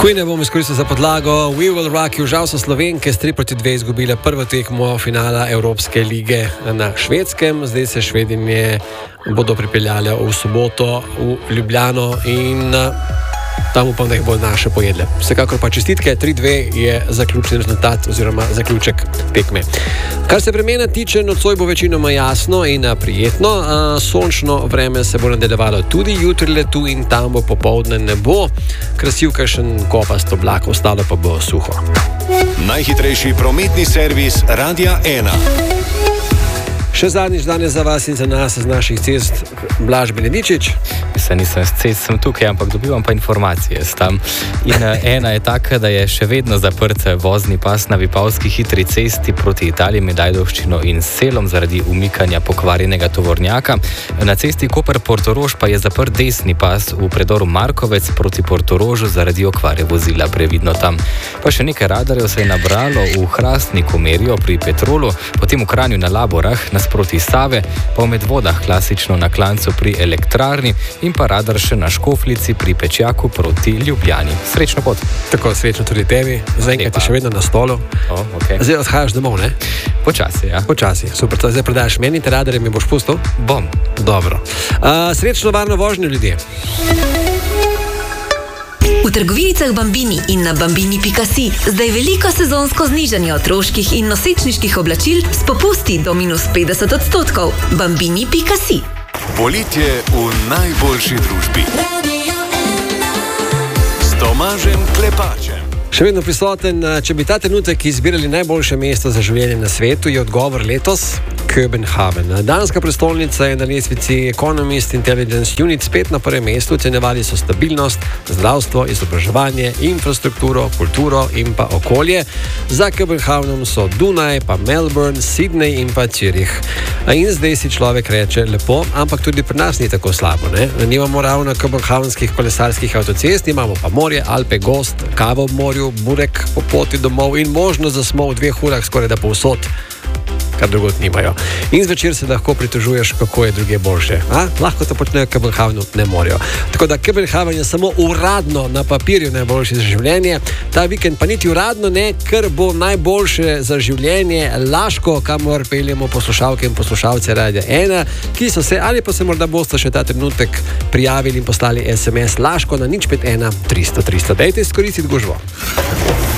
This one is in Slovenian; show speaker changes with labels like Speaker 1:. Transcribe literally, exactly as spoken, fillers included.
Speaker 1: Queen bomo izkoristili za podlago. We Will Rock You. Žal so Slovenke s tri proti dve izgubile prvo tekmo finala Evropske lige na Švedskem. Zdaj se Švedinje bodo pripeljale v soboto v Ljubljano in tam upam, da jih bo naše pojedle. Vsekakor pa čestitke, tri dve je zaključni rezultat oziroma zaključek tekme. Kar se vremena tiče, nocoj bo večinoma jasno in prijetno. Sončno vreme se bo nadaljevalo tudi jutri letu in tam bo popoldne ne bo krasil kakšen kopast oblak, ostalo pa bo suho.
Speaker 2: Najhitrejši prometni servis Radia ena.
Speaker 1: Še zadnjič danes za vas in za nas z naših cest Blaž Benedičič.
Speaker 3: Jaz nisem s cest, sem tukaj, ampak dobivam pa informacije s tam. In ena je taka, da je še vedno zaprt vozni pas na Vipavski hitri cesti proti Italiji med Ajdovščino in Selom zaradi umikanja pokvarjenega tovornjaka. Na cesti Koper-Portorož pa je zaprt desni pas v predoru Markovec proti Portorožu zaradi okvare vozila, previdno tam. Pa še nekaj radarjev se je nabralo v Hrastniku Merijo pri Petrolu, potem v Kranju na Laborah, nasproti Save, pa v Medvodah klasično na Klancu pri Elektrarni in pa radar še na Škofljici pri Pečjaku proti Ljubljani. Srečno pot.
Speaker 1: Tako, srečno tudi tebi. Zaenkrat je še vedno na stolu.
Speaker 3: O, okay.
Speaker 1: Zdaj odhajaš domov, ne?
Speaker 3: Počasi, ja.
Speaker 1: Počasi, super. Zdaj predaš meni, te radarje mi boš pustil?
Speaker 3: Bom.
Speaker 1: Dobro. Uh, srečno varno vožnjo, ljudje.
Speaker 4: V trgovinicah Bambini in na bambini pika si zdaj veliko sezonsko znižanje otroških in nosečniških oblačil s popusti do minus petdeset odstotkov. bambini pika si.
Speaker 2: Poletje v najboljši družbi. S Tomažem Klepačem.
Speaker 1: Še vedno prisoten, če bi ta trenutek izbirali najboljše mesto za življenje na svetu, je odgovor letos Köbenhavn. Danska prestolnica je na lestvici Economist Intelligence Unit spet na prvem mestu. Ocenjevali so stabilnost, zdravstvo, izobraževanje, infrastrukturo, kulturo in pa okolje. Za Köbenhavnom so Dunaj, pa Melbourne, Sydney in pa Zürich. In zdaj si človek reče lepo, ampak tudi pri nas ni tako slabo, ne? Nimamo ravno köbenhavnskih kolesarskih avtocest, imamo pa morje, Alpe, gozd, kavo ob morju, burek po poti domov in možnost, da smo v dveh urah skoraj da povsod, kar drugot nimajo. In zvečer se lahko pritožuješ, kako je druge boljše. A? Lahko to počnejo, Köbenhavnu ne morejo. Tako da Köbenhavn je samo uradno na papirju najboljši za življenje. Ta vikend pa niti uradno ne, ker bo najboljše za življenje Laško, kamor peljemo poslušalke in poslušalce Radia ena, ki so se, ali pa se morda boste še ta trenutek prijavili in poslali es em es Laško na nič pet ena tristo tristo. Dajte izkoristiti gužvo.